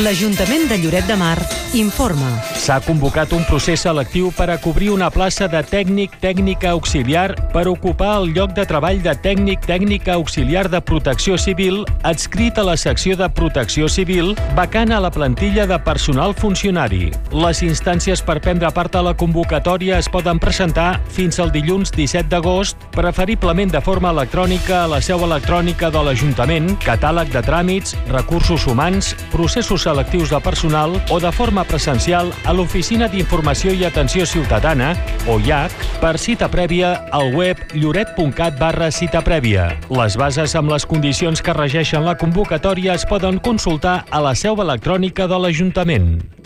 L'Ajuntament de Lloret de Mar informa. S'ha convocat un procés selectiu per a cobrir una plaça de tècnica auxiliar per ocupar el lloc de treball de tècnica auxiliar de protecció civil adscrit a la secció de protecció civil vacant a la plantilla de personal funcionari. Les instàncies per prendre part a la convocatòria es poden presentar fins al dilluns 17 d'agost, preferiblement de forma electrònica a la seu electrònica de l'Ajuntament, catàleg de tràmits, recursos humans, processos selectius de personal o de forma presencial a l'Oficina d'Informació i Atenció Ciutadana, o IAC, per cita prèvia al web lloret.cat/cita prèvia. Les bases amb les condicions que regeixen la convocatòria es poden consultar a la seu electrònica de l'Ajuntament.